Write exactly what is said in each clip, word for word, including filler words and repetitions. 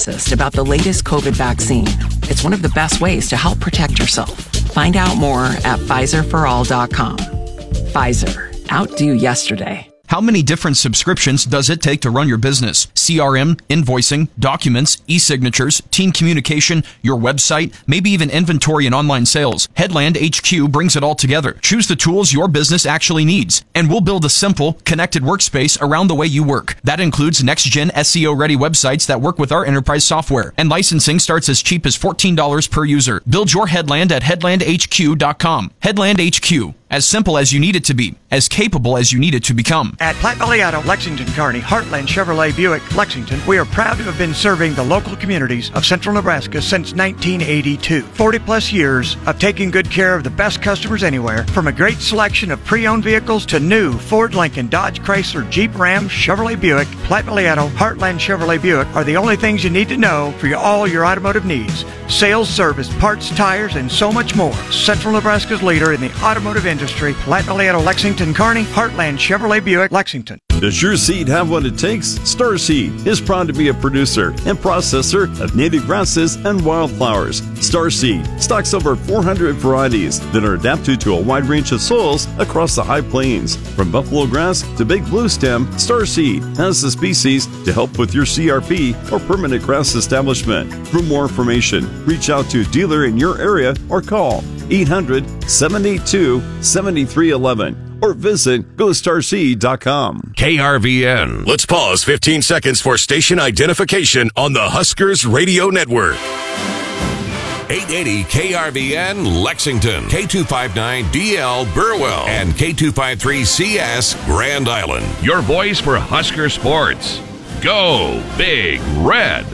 pharmacist about the latest COVID vaccine. It's one of the best ways to help protect yourself. Find out more at Pfizer for all dot com. Pfizer. Outdo yesterday. How many different subscriptions does it take to run your business? C R M, invoicing, documents, e-signatures, team communication, your website, maybe even inventory and online sales. Headland H Q brings it all together. Choose the tools your business actually needs, and we'll build a simple, connected workspace around the way you work. That includes next-gen S E O-ready websites that work with our enterprise software, and licensing starts as cheap as fourteen dollars per user. Build your Headland at headland h q dot com. Headland H Q. As simple as you need it to be, as capable as you need it to become. At Platte Valley Auto, Lexington, Kearney, Heartland Chevrolet Buick, Lexington, we are proud to have been serving the local communities of central Nebraska since nineteen eighty-two. forty plus years of taking good care of the best customers anywhere, from a great selection of pre-owned vehicles to new Ford, Lincoln, Dodge, Chrysler, Jeep, Ram, Chevrolet Buick. Platte Valley Auto, Heartland Chevrolet Buick are the only things you need to know for your, all your automotive needs. Sales, service, parts, tires, and so much more. Central Nebraska's leader in the automotive industry, Platte Valley Auto, Lexington, Kearney, Heartland Chevrolet Buick, Lexington. Does your seed have what it takes? Starseed is proud to be a producer and processor of native grasses and wildflowers. Starseed stocks over four hundred varieties that are adapted to a wide range of soils across the high plains. From buffalo grass to big blue stem, Starseed has the species to help with your C R P or permanent grass establishment. For more information, reach out to a dealer in your area or call eight hundred, seven eight two, seven three one one. Or visit go starseed dot com. K R V N. Let's pause fifteen seconds for station identification on the Huskers Radio Network. eight eighty K R V N Lexington, K two fifty-nine D L Burwell, and K two fifty-three C S Grand Island. Your voice for Husker sports. Go Big Red.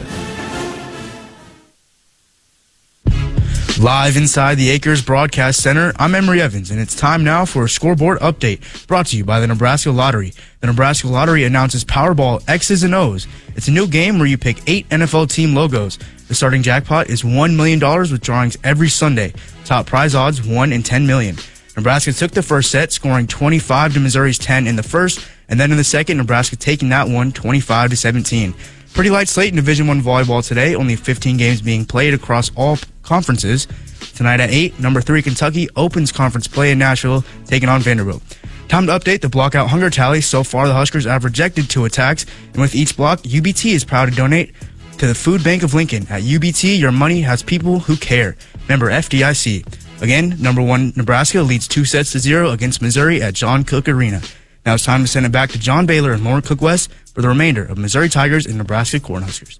Live inside the Acres Broadcast Center, I'm Emery Evans, and it's time now for a scoreboard update brought to you by the Nebraska Lottery. The Nebraska Lottery announces Powerball X's and O's. It's a new game where you pick eight N F L team logos. The starting jackpot is one million dollars with drawings every Sunday. Top prize odds, one in ten million. Nebraska took the first set, scoring twenty-five to Missouri's ten in the first, and then in the second, Nebraska taking that one twenty-five to seventeen. Pretty light slate in Division One volleyball today, only fifteen games being played across all conferences. Tonight at eight, number three Kentucky opens conference play in Nashville, taking on Vanderbilt. Time to update the block-out hunger tally. So far, the Huskers have rejected two attacks, and with each block, U B T is proud to donate to the Food Bank of Lincoln. At U B T, your money has people who care. Member F D I C. Again, number one Nebraska leads two sets to zero against Missouri at John Cook Arena. Now it's time to send it back to John Baylor and Lauren Cook West for the remainder of Missouri Tigers and Nebraska Cornhuskers.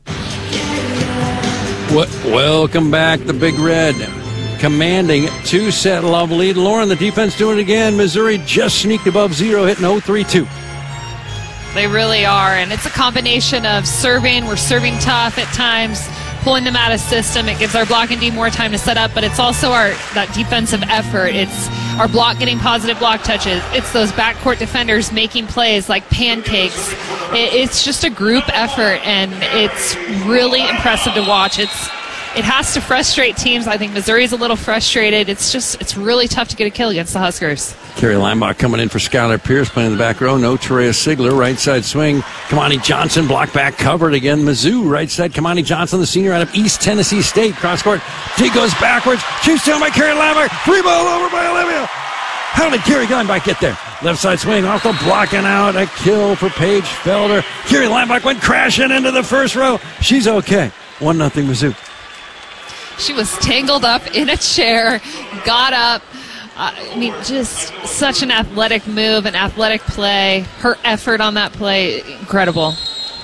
Welcome back, the Big Red. Commanding two-set love lead. Lauren, the defense doing it again. Missouri just sneaked above zero, hitting oh three two. They really are, and it's a combination of serving. We're serving tough at times, pulling them out of system. It gives our blocking D more time to set up, but it's also our that defensive effort. It's our block getting positive block touches. It's those backcourt defenders making plays like pancakes. It, it's just a group effort, and it's really impressive to watch. It's It has to frustrate teams. I think Missouri's a little frustrated. It's just, it's really tough to get a kill against the Huskers. Kerry Lambach coming in for Skylar Pierce, playing in the back row. No Terea Sigler, right side swing. Kamani Johnson, block back, covered again. Mizzou, right side. Kamani Johnson, the senior out of East Tennessee State. Cross court. D goes backwards. Shoots down by Kerry Lambach. Three ball over by Olivia. How did Kerry Lambach get there? Left side swing, off the blocking out. A kill for Paige Felder. Kerry Lambach went crashing into the first row. She's okay. one nothing Mizzou. She was tangled up in a chair, got up. Uh, I mean, just such an athletic move, an athletic play. Her effort on that play, incredible.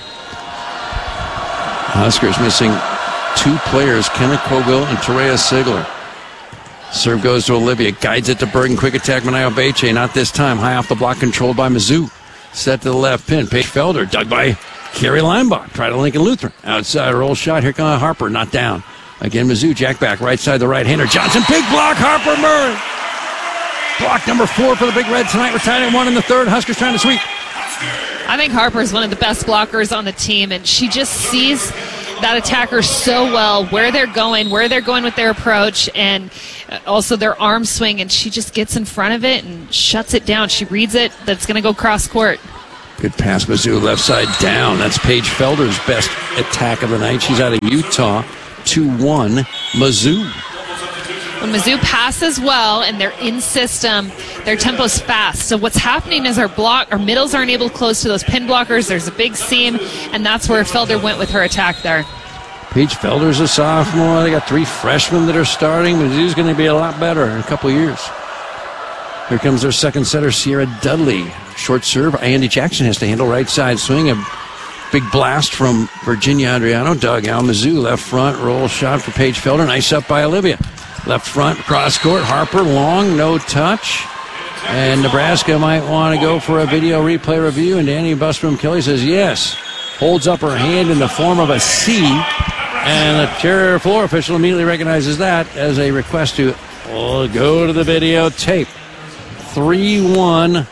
Huskers missing two players, Kenna Colville and Terea Sigler. Serve goes to Olivia, guides it to Bergen. Quick attack, Manayo Beche, not this time. High off the block, controlled by Mizzou. Set to the left pin. Paige Felder, dug by Kerry Lambach. Try to Lincoln Lutheran. Outside roll shot. Here comes Harper, not down. Again, Mizzou, jack back, right side, the right-hander. Johnson, big block, Harper Murray. Block number four for the Big Red tonight. We're tied at one in the third. Huskers trying to sweep. I think Harper is one of the best blockers on the team, and she just sees that attacker so well, where they're going, where they're going with their approach, and also their arm swing, and she just gets in front of it and shuts it down. She reads it, that's going to go cross court. Good pass, Mizzou left side down. That's Paige Felder's best attack of the night. She's out of Utah. two one, Mizzou. When Mizzou passes well and they're in system, their tempo's fast. So what's happening is our block, our middles aren't able to close to those pin blockers. There's a big seam, and that's where Felder went with her attack there. Paige Felder's a sophomore. They got three freshmen that are starting. Mizzou's going to be a lot better in a couple years. Here comes their second setter, Sierra Dudley. Short serve. Andy Jackson has to handle right side swing. A big blast from Virginia Adriano. Dug out. Mizzou left front. Roll shot for Paige Felder. Nice up by Olivia. Left front, cross court. Harper, long, no touch. And Nebraska might want to go for a video replay review. And Danny Bustrom Kelly says yes. Holds up her hand in the form of a C. And the chair floor official immediately recognizes that as a request to oh, go to the videotape. three one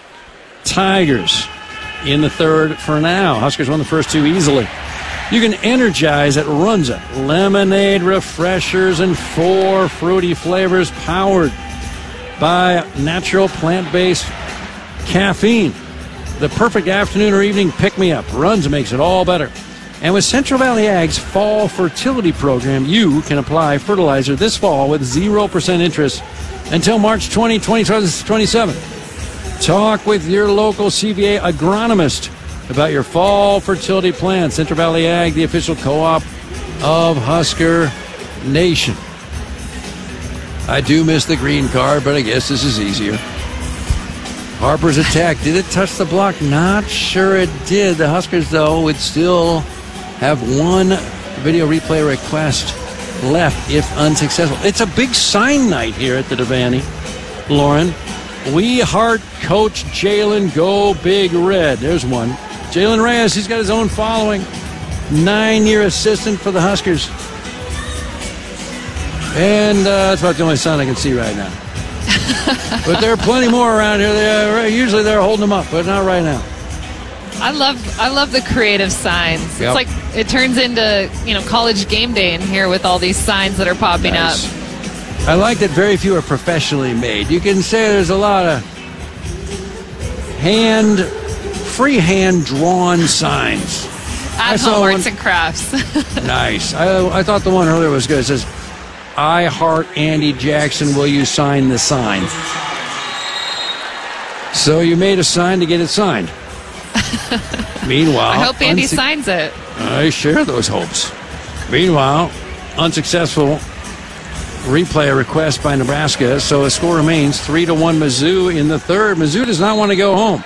Tigers in the third for now. Huskers won the first two easily. You can energize at Runza. Lemonade refreshers and four fruity flavors powered by natural plant-based caffeine. The perfect afternoon or evening pick-me-up. Runza makes it all better. And with Central Valley Ag's Fall Fertility Program, you can apply fertilizer this fall with zero percent interest until March twentieth, twenty twenty-seven. Talk with your local C V A agronomist about your fall fertility plan. Central Valley Ag, the official co-op of Husker Nation. I do miss the green card, but I guess this is easier. Harper's attack. Did it touch the block? Not sure it did. The Huskers, though, would still have one video replay request left if unsuccessful. It's a big sign night here at the Devaney. Lauren, we heart Coach Jalen, go Big Red. There's one. Jalen Reyes, he's got his own following. Nine-year assistant for the Huskers. And uh, that's about the only sign I can see right now. But there are plenty more around here. They are, usually they're holding them up, but not right now. I love I love the creative signs. Yep. It's like it turns into, you know, college game day in here with all these signs that are popping Nice. up. I like that very few are professionally made. You can say there's a lot of hand, freehand drawn signs. At home arts and crafts. Nice. I, I thought the one earlier was good. It says, I heart Andy Jackson, will you sign the sign? So you made a sign to get it signed. Meanwhile, I hope Andy unsu- signs it. I share those hopes. Meanwhile, unsuccessful replay request by Nebraska, so the score remains three to one Mizzou in the third. Mizzou does not want to go home.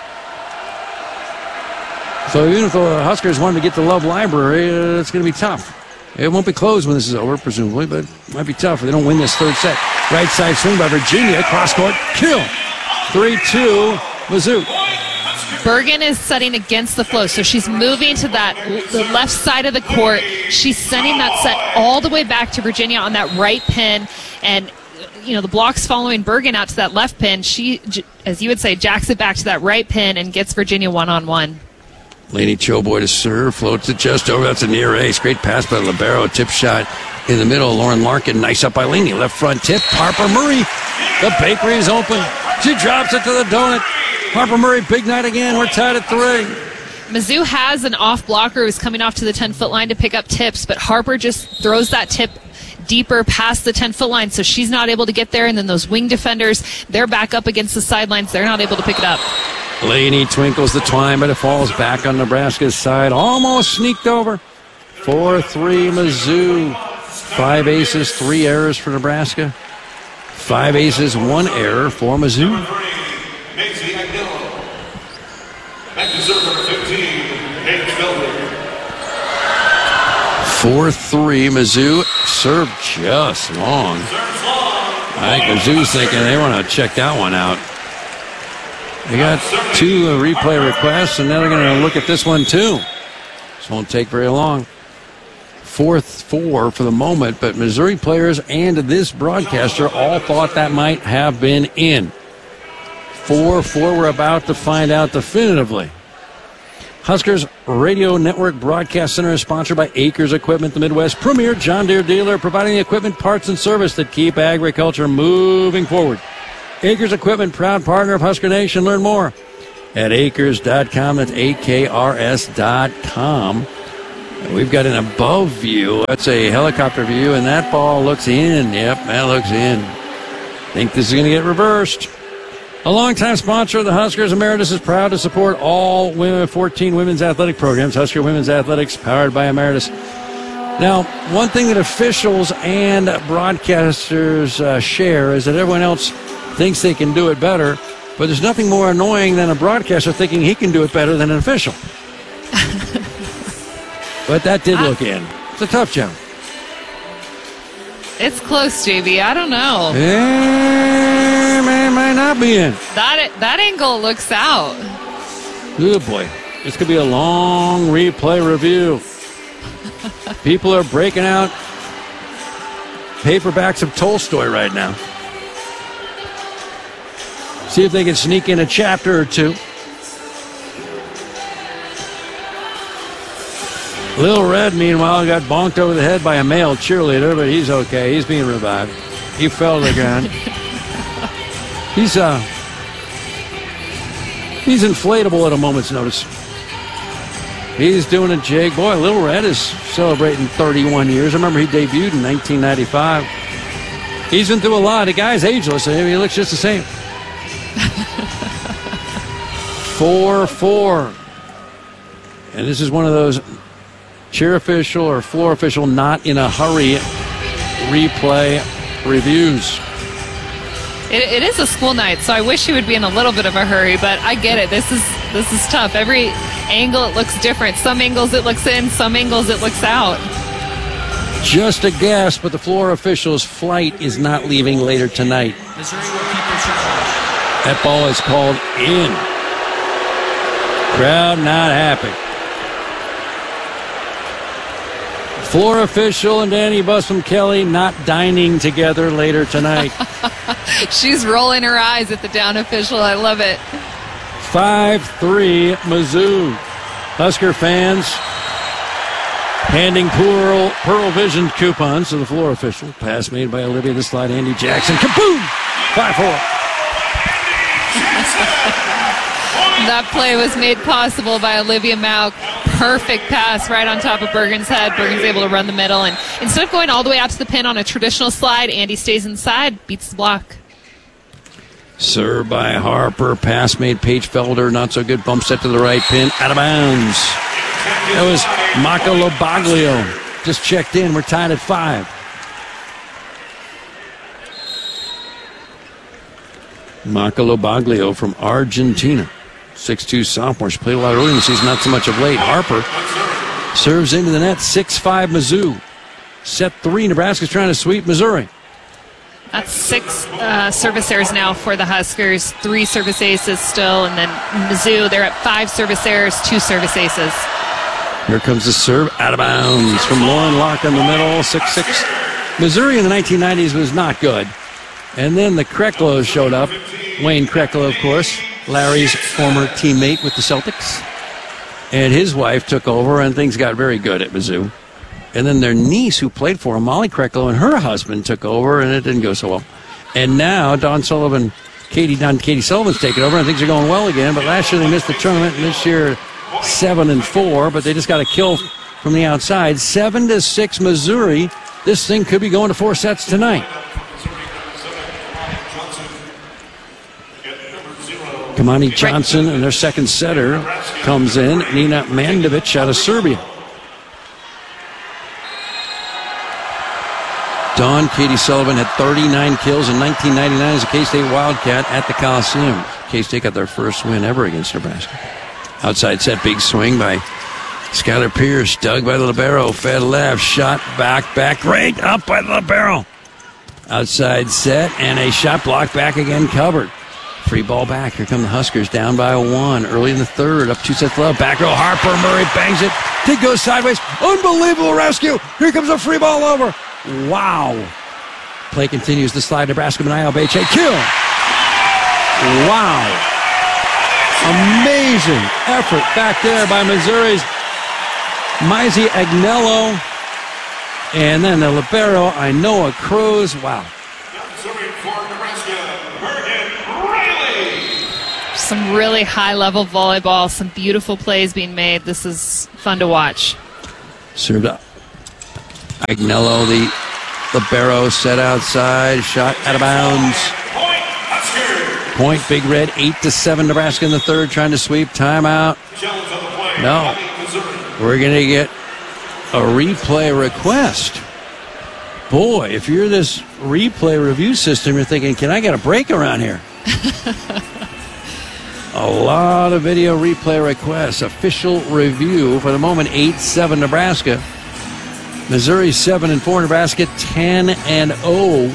So even if the Huskers wanted to get to Love Library, uh, it's going to be tough. It won't be closed when this is over, presumably, but it might be tough if they don't win this third set. Right side swing by Virginia, cross court, kill. three two Mizzou. Bergen is setting against the flow, so she's moving to that the left side of the court. She's sending that set all the way back to Virginia on that right pin, and you know the block's following Bergen out to that left pin. She, as you would say, jacks it back to that right pin and gets Virginia one-on-one. Laney Choboy to serve, floats it just over. That's a near ace. Great pass by Libero. Tip shot in the middle. Lauren Larkin, nice up by Laney. Left front tip. Harper Murray. The bakery is open. She drops it to the donut. Harper Murray, big night again. We're tied at three. Mizzou has an off blocker who's coming off to the ten-foot line to pick up tips, but Harper just throws that tip deeper past the ten-foot line, so she's not able to get there, and then those wing defenders, they're back up against the sidelines. They're not able to pick it up. Laney twinkles the twine, but it falls back on Nebraska's side. Almost sneaked over. four three Mizzou. Five aces, three errors for Nebraska. Five aces, one error for Mizzou. four three Mizzou. Serve just long. I think Mizzou's thinking they want to check that one out. They got two uh, replay requests, and now they're going to look at this one too. This won't take very long. Fourth four for the moment, but Missouri players and this broadcaster all thought that might have been in. four four, we're about to find out definitively. Huskers Radio Network Broadcast Center is sponsored by Acres Equipment, the Midwest premier John Deere dealer, providing the equipment, parts, and service that keep agriculture moving forward. Acres Equipment, proud partner of Husker Nation. Learn more at acres dot com. That's A K R S dot com. We've got an above view. That's a helicopter view, and that ball looks in. Yep, that looks in. Think this is going to get reversed. A longtime sponsor of the Huskers, Emeritus is proud to support all women, fourteen women's athletic programs. Husker Women's Athletics, powered by Emeritus. Now, one thing that officials and broadcasters uh, share is that everyone else thinks they can do it better, but there's nothing more annoying than a broadcaster thinking he can do it better than an official. But that did look in. It's a tough job. It's close, J B. I don't know. Yeah, man, might not be in. That that angle looks out. Good boy. This could be a long replay review. People are breaking out paperbacks of Tolstoy right now. See if they can sneak in a chapter or two. Lil Red, meanwhile, got bonked over the head by a male cheerleader, but he's okay. He's being revived. He fell to the ground. He's uh, he's inflatable at a moment's notice. He's doing a jig. Boy, Lil Red is celebrating thirty-one years. I remember he debuted in nineteen ninety-five. He's been through a lot. The guy's ageless. He looks just the same. four four. And this is one of those cheer official or floor official not in a hurry replay reviews. It, it is a school night, so I wish he would be in a little bit of a hurry, but I get it. This is this is tough. Every angle it looks different. Some angles it looks in, some angles it looks out. Just a guess, but the floor official's flight is not leaving later tonight. That ball is called in. Crowd not happy. Floor official and Danny Busum Kelly not dining together later tonight. She's rolling her eyes at the down official. I love it. five three Mizzou. Husker fans handing Pearl, Pearl Vision coupons to the floor official. Pass made by Olivia the slide. Andy Jackson. Kaboom! five four. That play was made possible by Olivia Mauk. Perfect pass right on top of Bergen's head. Bergen's able to run the middle, and instead of going all the way out to the pin on a traditional slide, Andy stays inside, beats the block. Served by Harper. Pass made Paige Felder. Not so good. Bump set to the right pin. Out of bounds. That was Maka Lobaglio. Just checked in. We're tied at five. Maka Lobaglio from Argentina. six two sophomore. She played a lot early in the season, not so much of late. Harper serves into the net. six five Mizzou. Set three. Nebraska's trying to sweep Missouri. That's six uh, service errors now for the Huskers. Three service aces still, and then Mizzou, they're at five service errors, two service aces. Here comes the serve. Out of bounds from Lauren Locke in the middle. six six. Missouri in the nineteen nineties was not good. And then the Kreklos showed up. Wayne Kreklo, of course, Larry's former teammate with the Celtics. And his wife took over, and things got very good at Mizzou. And then their niece, who played for him, Molly Kreklo, and her husband took over, and it didn't go so well. And now Don Sullivan, Katie Don Katie Sullivan's taken over, and things are going well again. But last year they missed the tournament, and this year seven and four. But they just got a kill from the outside, seven to six Missouri. This thing could be going to four sets tonight. Kamani Johnson and their second setter comes in. Nina Mandovic out of Serbia. Dawn Katie Sullivan had thirty-nine kills in nineteen ninety-nine as a K-State Wildcat at the Coliseum. K-State got their first win ever against Nebraska. Outside set, big swing by Skylar Pierce. Dug by the libero. Fed left. Shot back, back. Right up by the libero. Outside set and a shot blocked back again covered. Free ball back. Here come the Huskers down by one. Early in the third. Up two sets love. Back row. Harper. Murray bangs it. Kick goes sideways. Unbelievable rescue. Here comes a free ball over. Wow. Play continues. The slide. Nebraska Manaya Beche. Kill. Wow. Amazing effort back there by Missouri's Mizey Agnello. And then the libero, Inoa Cruz. Wow. some really high-level volleyball, some beautiful plays being made. This is fun to watch. Served up. Agnello, the libero, set outside, shot out of bounds. Point, Big Red, eight to seven. Nebraska in the third, trying to sweep. Timeout. No. We're going to get a replay request. Boy, if you're this replay review system, you're thinking, can I get a break around here? A lot of video replay requests. Official review for the moment, eight seven Nebraska. Missouri seven and four, Nebraska ten and oh.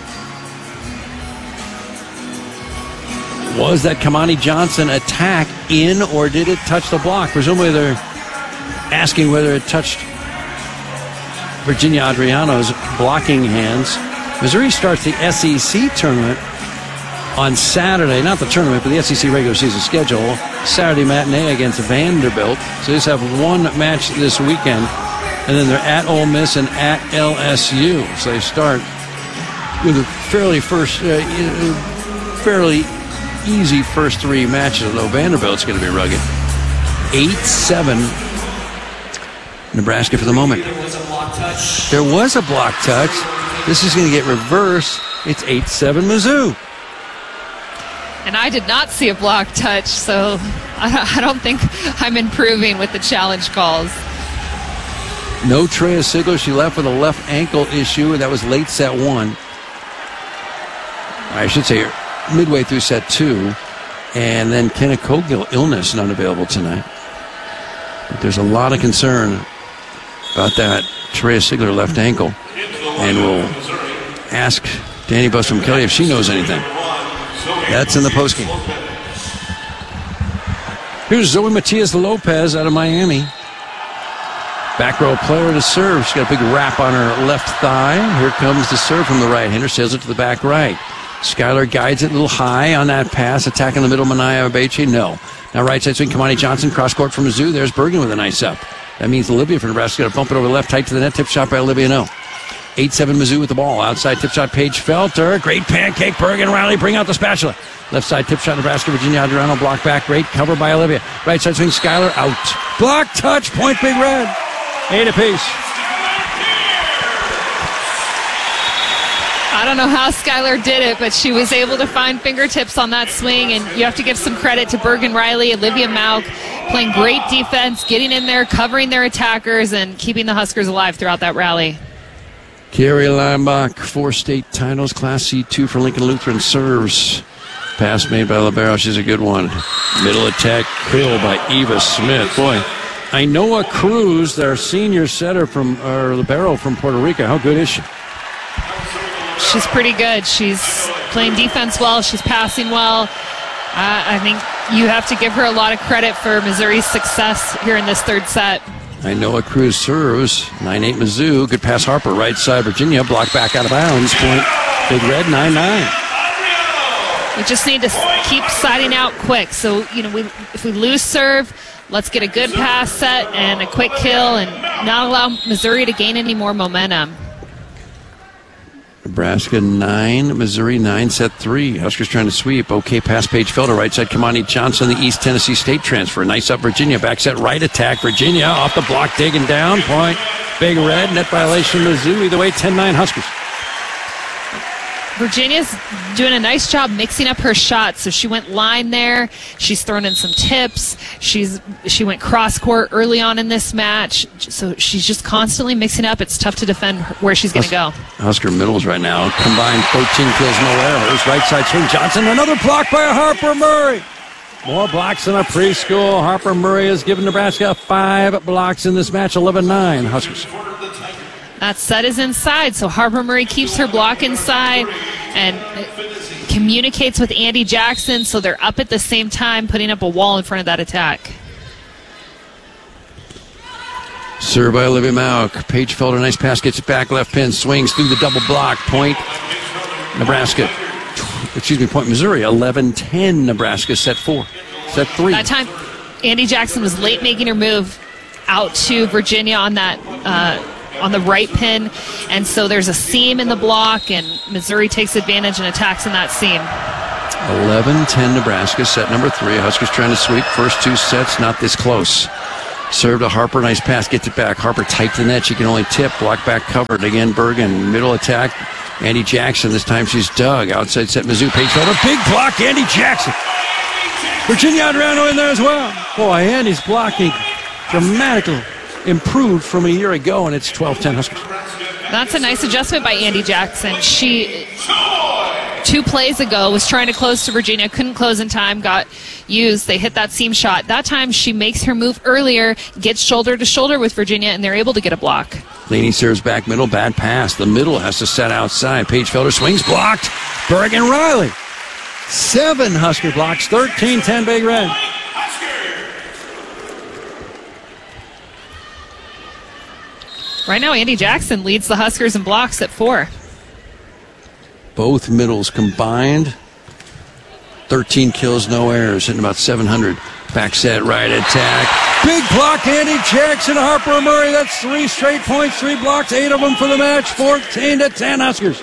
Was that Kamani Johnson attack in, or did it touch the block? Presumably they're asking whether it touched Virginia Adriano's blocking hands. Missouri starts the S E C tournament on Saturday. Not the tournament, but the S E C regular season schedule. Saturday matinee against Vanderbilt. So they just have one match this weekend. And then they're at Ole Miss and at L S U. So they start with a fairly first, uh, fairly easy first three matches, although Vanderbilt's going to be rugged. eight seven Nebraska for the moment. There was a block touch. This is going to get reversed. It's eight seven Mizzou. And I did not see a block touch, so I don't think I'm improving with the challenge calls. No Treya Sigler. She left with a left ankle issue, and that was late set one. I should say midway through set two. And then Kenna Cogill, illness, not available tonight. But there's a lot of concern about that Treya Sigler left ankle. And we'll ask Danny Bustrom Kelly if she knows anything. That's in the postgame. Here's Zoe Matias-Lopez out of Miami. Back row player to serve. She's got a big wrap on her left thigh. Here comes the serve from the right-hander. Sails it to the back right. Skylar guides it a little high on that pass. Attacking the middle, Manaya Abeche. No. Now right side swing, Kamani Johnson. Cross court from Mizzou. There's Bergen with a nice up. That means Olivia from Nebraska got to bump it over left, tight to the net. Tip shot by Olivia No. eight seven Mizzou with the ball. Outside tip shot, Paige Felter. Great pancake. Bergen, Riley, bring out the spatula. Left side tip shot, Nebraska. Virginia Adriano block back. Great cover by Olivia. Right side swing, Skylar out. Block touch. Point Big Red. Eight apiece. I don't know how Skylar did it, but she was able to find fingertips on that swing, and you have to give some credit to Bergen Riley, Olivia Mauk, playing great defense, getting in there, covering their attackers, and keeping the Huskers alive throughout that rally. Carrie Leimbach, four state titles, Class C two for Lincoln Lutheran, serves. Pass made by Libero. She's a good one. Middle attack kill by Eva Smith. Boy, Inoa Cruz, their senior setter from, or Libero from Puerto Rico. How good is she? She's pretty good. She's playing defense well. She's passing well. Uh, I think you have to give her a lot of credit for Missouri's success here in this third set. Inoa Cruz serves. nine eight Mizzou. Good pass Harper. Right side Virginia. Block back out of bounds. Point Big Red nine nine. We just need to keep siding out quick. So, you know, we, if we lose serve, let's get a good pass set and a quick kill and not allow Missouri to gain any more momentum. Nebraska nine, Missouri nine, set three. Huskers trying to sweep. Okay, pass Paige Felder. Right side, Kamani Johnson, the East Tennessee State transfer. Nice up Virginia. Back set, right attack. Virginia off the block, digging down. Point. Big Red. Net violation, Mizzou. Either way, ten nine Huskers. Virginia's doing a nice job mixing up her shots. So she went line there. She's thrown in some tips. She's she went cross court early on in this match. So she's just constantly mixing up. It's tough to defend where she's going to go. Husker middles right now. Combined thirteen kills, no errors. Right side swing, Johnson. Another block by Harper Murray. More blocks than a preschool. Harper Murray has given Nebraska five blocks in this match. eleven nine Huskers. That set is inside, so Harper Murray keeps her block inside and communicates with Andy Jackson, so they're up at the same time, putting up a wall in front of that attack. Serve by Olivia Mauk. Paige Felder, nice pass, gets it back, left pin, swings through the double block. Point Nebraska, excuse me, point Missouri, eleven ten Nebraska, set four, set three. That time, Andy Jackson was late making her move out to Virginia on that uh, on the right pin, and so there's a seam in the block, and Missouri takes advantage and attacks in that seam. eleven ten Nebraska, set number three. Huskers trying to sweep. First two sets, not this close. Serve to Harper, nice pass, gets it back. Harper tight to net, she can only tip. Block back covered. Again, Bergen, middle attack. Andy Jackson, this time she's dug. Outside set, Mizzou, Pagefelder, big block, Andy Jackson. Virginia Adriano in there as well. Boy, Andy's blocking dramatically improved from a year ago, and it's twelve ten Huskers. That's a nice adjustment by Andy Jackson. She, two plays ago, was trying to close to Virginia, couldn't close in time, got used. They hit that seam shot. That time she makes her move earlier, gets shoulder to shoulder with Virginia, and they're able to get a block. Laney serves back middle, bad pass. The middle has to set outside. Pagefelder swings, blocked. Bergen Riley. Seven Husker blocks, thirteen ten Big Red. Right now, Andy Jackson leads the Huskers in blocks at four. Both middles combined. thirteen kills, no errors, hitting about seven hundred. Back set, right attack. Big block, Andy Jackson, Harper Murray. That's three straight points, three blocks, eight of them for the match. fourteen to ten Huskers.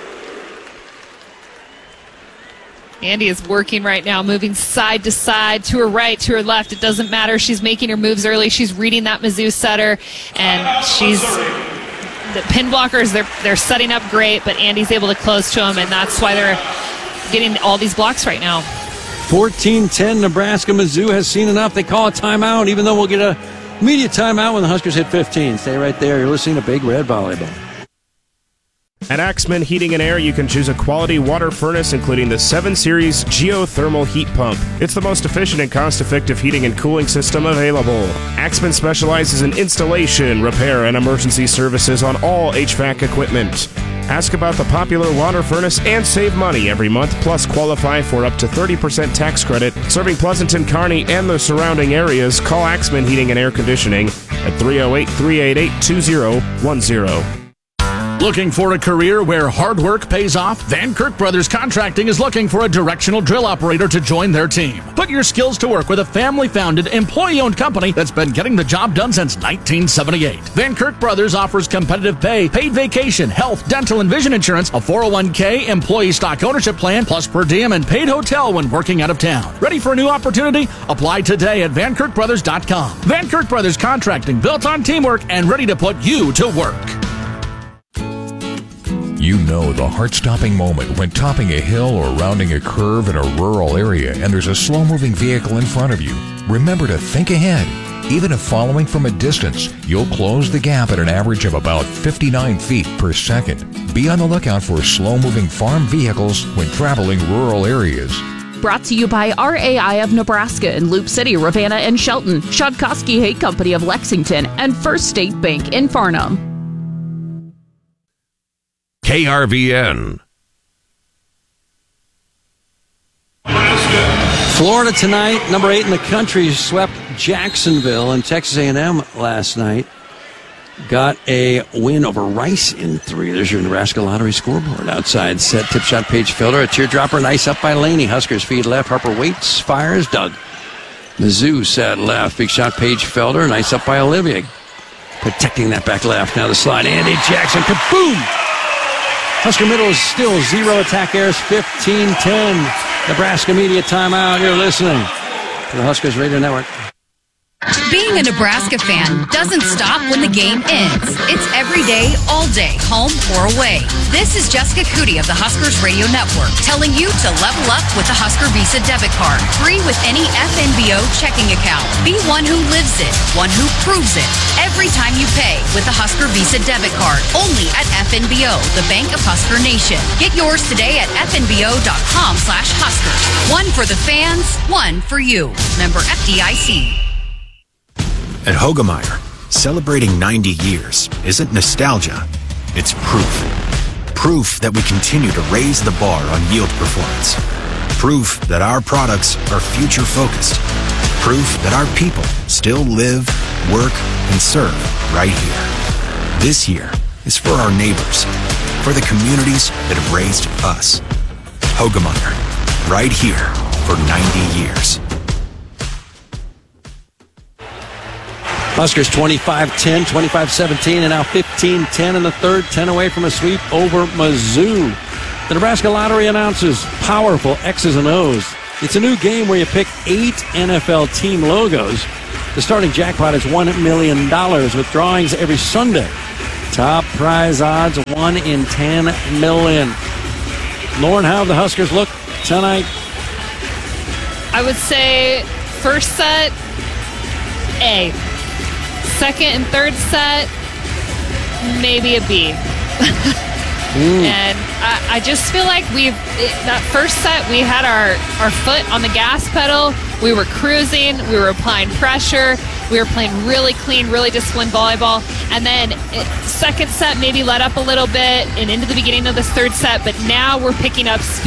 Andy is working right now, moving side to side, to her right, to her left. It doesn't matter. She's making her moves early. She's reading that Mizzou setter, and she's the pin blockers. They're they're setting up great, but Andy's able to close to them, and that's why they're getting all these blocks right now. fourteen ten Nebraska. Mizzou has seen enough. They call a timeout, even though we'll get a media timeout when the Huskers hit fifteen. Stay right there. You're listening to Big Red Volleyball. At Axman Heating and Air, you can choose a quality water furnace, including the seven series Geothermal Heat Pump. It's the most efficient and cost-effective heating and cooling system available. Axman specializes in installation, repair, and emergency services on all H V A C equipment. Ask about the popular water furnace and save money every month, plus qualify for up to thirty percent tax credit. Serving Pleasanton, Kearney, and the surrounding areas, call Axman Heating and Air Conditioning at three oh eight, three eight eight, two oh one oh. Looking for a career where hard work pays off? Van Kirk Brothers Contracting is looking for a directional drill operator to join their team. Put your skills to work with a family-founded, employee-owned company that's been getting the job done since nineteen seventy-eight. Van Kirk Brothers offers competitive pay, paid vacation, health, dental, and vision insurance, a four oh one k, employee stock ownership plan, plus per diem and paid hotel when working out of town. Ready for a new opportunity? Apply today at van kirk brothers dot com. Van Kirk Brothers Contracting, built on teamwork and ready to put you to work. You know the heart-stopping moment when topping a hill or rounding a curve in a rural area and there's a slow-moving vehicle in front of you. Remember to think ahead. Even if following from a distance, you'll close the gap at an average of about fifty-nine feet per second. Be on the lookout for slow-moving farm vehicles when traveling rural areas. Brought to you by R A I of Nebraska in Loop City, Ravenna, and Shelton, Shodkowski Hay Company of Lexington, and First State Bank in Farnham. K R V N. Florida tonight, number eight in the country, swept Jacksonville, and Texas A and M last night got a win over Rice in three. There's your Nebraska Lottery scoreboard. Outside set, tip shot, Pagefelder, a teardropper, nice up by Laney. Huskers feed left, Harper waits, fires, Doug. Mizzou set left, big shot, Pagefelder, nice up by Olivier. Protecting that back left, now the slide, Andy Jackson, kaboom! Husker middle is still zero attack errors, fifteen ten. Nebraska media timeout. You're listening to the Huskers Radio Network. Being a Nebraska fan doesn't stop when the game ends. It's every day, all day, home or away. This is Jessica Cootie of the Huskers Radio Network telling you to level up with the Husker Visa debit card. Free with any F N B O checking account. Be one who lives it, one who proves it. Every time you pay with the Husker Visa debit card. Only at F N B O, the Bank of Husker Nation. Get yours today at f n b o dot com slash Huskers. One for the fans, one for you. Member F D I C. At Hoegemeyer, celebrating ninety years isn't nostalgia, it's proof. Proof that we continue to raise the bar on yield performance. Proof that our products are future-focused. Proof that our people still live, work, and serve right here. This year is for our neighbors, for the communities that have raised us. Hoegemeyer, right here for ninety years. Huskers twenty-five ten, twenty-five seventeen, and now fifteen ten in the third, ten away from a sweep over Mizzou. The Nebraska Lottery announces powerful X's and O's. It's a new game where you pick eight N F L team logos. The starting jackpot is one million dollars with drawings every Sunday. Top prize odds, one in ten million. Lauren, how have the Huskers look tonight? I would say first set, A. Second and third set, maybe a B. Mm. And I, I just feel like we've, it, that first set, we had our, our foot on the gas pedal. We were cruising. We were applying pressure. We were playing really clean, really disciplined volleyball. And then it, second set maybe let up a little bit and into the beginning of this third set. But now we're picking up speed.